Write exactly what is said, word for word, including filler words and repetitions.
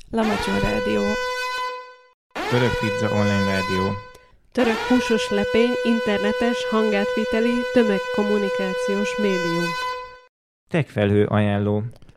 Lamacson Rádió. Török Pizza Online Rádió. Török húsos lepény, internetes, hangátviteli, tömegkommunikációs médium. Techfelhő ajánló.